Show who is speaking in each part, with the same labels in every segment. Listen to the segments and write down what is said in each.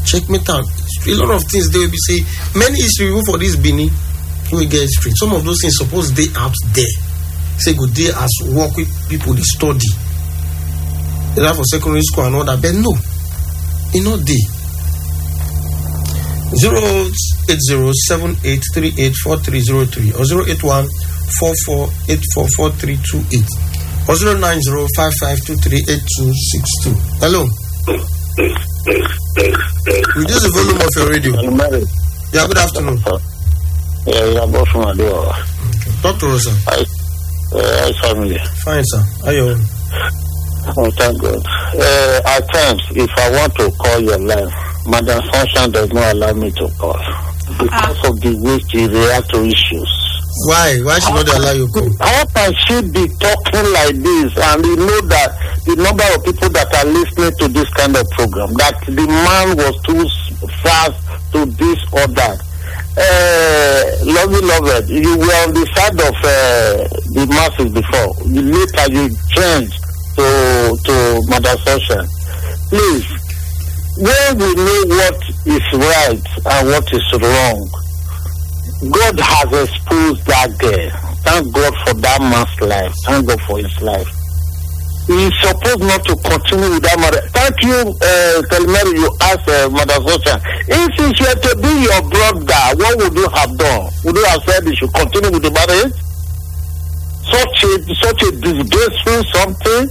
Speaker 1: checkmate out. A lot of things they will be say many history for this Benin we get history. Some of those things supposed they out there. Say good day as work with people they study. They have for secondary school and all that, but no, you know they 08078384303 or 08144844328 or 09055238262. Hello. Reduce the volume of your radio. Yeah, good afternoon.
Speaker 2: Yeah, you are both from Adua.
Speaker 1: Talk to us, sir.
Speaker 2: Hi, family.
Speaker 1: Fine, sir. How are you?
Speaker 2: Oh, thank God. At times, if I want to call your line, Madam Sunshine does not allow me to call because of the way she reacts to issues.
Speaker 1: Why? Why should not allow you to call?
Speaker 2: How can she be talking like this? And you know that the number of people that are listening to this kind of program, that the man was too fast to this or that. Lovey, you were on the side of the masses before. Later you changed to Madam Sunshine. Please, when we know what is right and what is wrong, God has exposed that girl. Thank God for that man's life. Thank God for his life. He is supposed not to continue with that marriage. Thank you, Kalimari, you asked Madam Sunshine. If he were to be your brother, what would you have done? Would you have said he should continue with the marriage? Such a disgraceful something?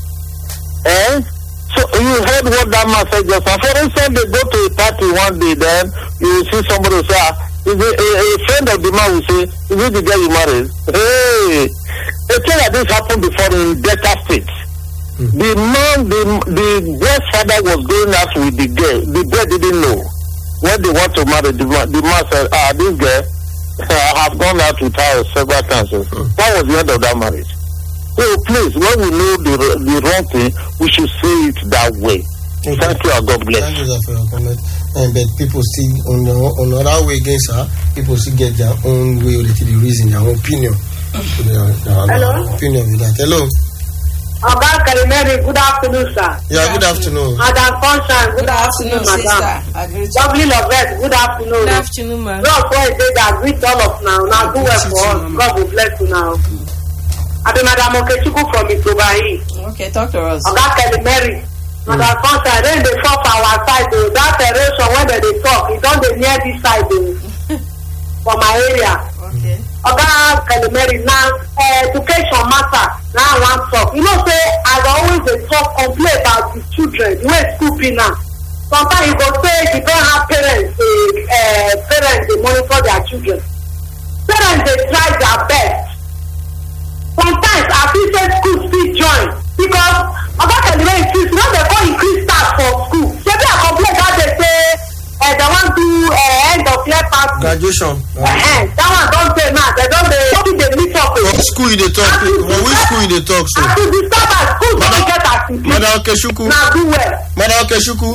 Speaker 2: So you heard what that man said just now. For instance, they go to a party one day, then you will see somebody say, a friend of the man will say, is it the girl you married? Hey! A thing like this happened before in Delta State. The man, the boy's father was going out with the girl. The girl didn't know. When they want to marry, the man said, this girl, I have gone out with her several times. That was the end of that marriage. So please, when we know the wrong thing, we should say it that way. Okay. Thank you and God bless.
Speaker 1: Thank you for your comment. But people still on other way against her, people still get their own way or the reason, their own opinion.
Speaker 3: Hello.
Speaker 1: Opinion with that. Hello.
Speaker 3: Oga Kalimeri, good afternoon, sir.
Speaker 1: Yeah, good afternoon.
Speaker 3: Madam Sunshine, good afternoon, madam. Lovely Lovette, good afternoon.
Speaker 4: Good afternoon, ma'am.
Speaker 3: God for a day that greet all of now. Now do well for us. God will bless you now. I be Madam Okechuku from Itobahi.
Speaker 4: Okay, talk to us.
Speaker 3: Oga Kalimeri, Madam Sunshine, then they talk for our side though. That generation when they talk, it don't dey near this side though. For my area.
Speaker 4: Okay.
Speaker 3: Oga Kalimeri, now education matter. Now I want to talk. You know, say I always complain about the children. The way school be now. Sometimes you go say you don't have parents. Parents they monitor their children. Parents they try their best. Sometimes I feel say school still join because Oga Kalimeri insist now they go increase staff for school. So they are complain that they say they want to end of year party.
Speaker 1: Graduation.
Speaker 3: That one don't say now. They don't they meet up.
Speaker 1: What school you dey talk? For which school you dey talk? So.
Speaker 3: As to disturb us, school don't get as it be.
Speaker 1: Madam Okeshuku.
Speaker 3: Now do well.
Speaker 1: Madam Okeshuku.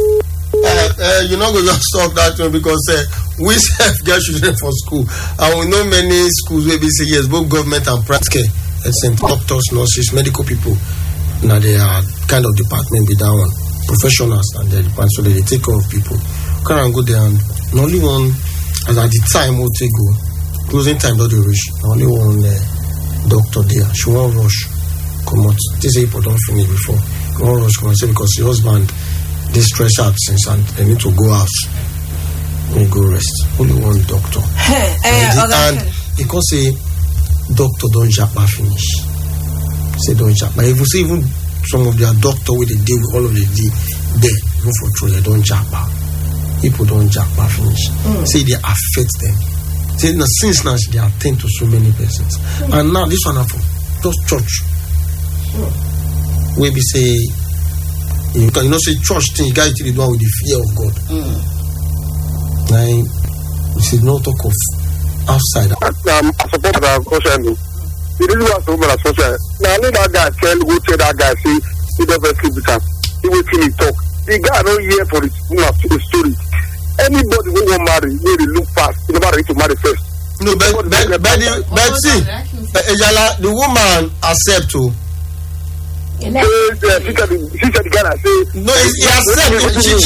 Speaker 1: You know go just talk that one because we self get children for school and we know many schools where we say yes, both government and private care. Doctors, nurses, medical people. Now they are kind of department with that one. Professionals and their department, so they take care of people. Can I go there and only one as at the time we'll take go. Closing time don't reach. Only one doctor there. She won't rush. Come out. This people don't finish before. She won't rush come out because the husband they stress out since and they need to go out. They go rest. Only one doctor. And because say doctor don't japa finish. Say don't japa. If you see even some of their doctor with the deal with all of the day there, even for true, they don't japa. People don't japa finish. Say they affect them. Say since now they attend to so many persons. And now this one for just church. Where we say you know say church thing, you guys do with the fear of God. Now we should not talk of outside.
Speaker 2: I support that question. The reason why so many social. Now let that guy tell that guy say he doesn't sleep with us. He will he talk. The guy don't hear for his story. Anybody who won't marry, they look fast. You never ready to marry first.
Speaker 1: No, but see, Ejala, the woman accept to.
Speaker 2: She said the guy say
Speaker 1: no, he accept.